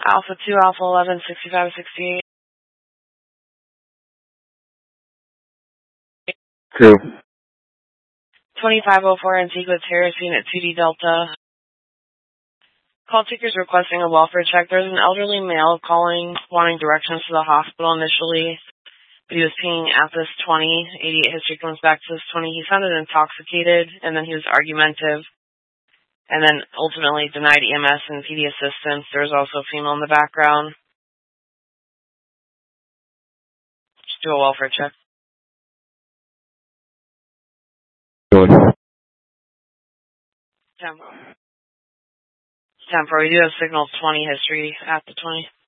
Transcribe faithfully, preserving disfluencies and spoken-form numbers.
Alpha two, Alpha eleven, sixty-five sixty-eight. Two. twenty-five oh four Antigua Terrace, Unit two D Delta. Call takers requesting a welfare check. There's an elderly male calling, wanting directions to the hospital initially, but he was peeing at this twenty. eighty-eight history comes back to this twenty. He sounded intoxicated, and then he was argumentative, and then ultimately denied E M S and P D assistance. There was also a female in the background. Just do a welfare check. Good. Tempo. Tempo. We do have signal twenty history at the twenty.